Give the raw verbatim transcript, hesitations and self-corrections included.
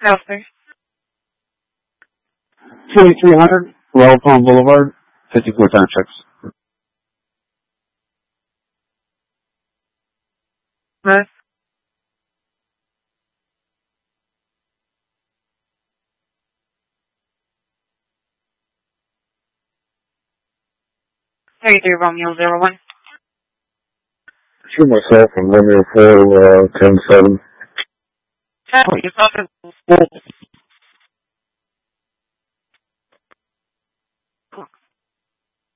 Elster. twenty-three hundred, Royal Palm Boulevard, fifty-four time checks. West. thirty-three Romeo zero one. Shoot myself from Romeo four, uh, ten seven. Yourself is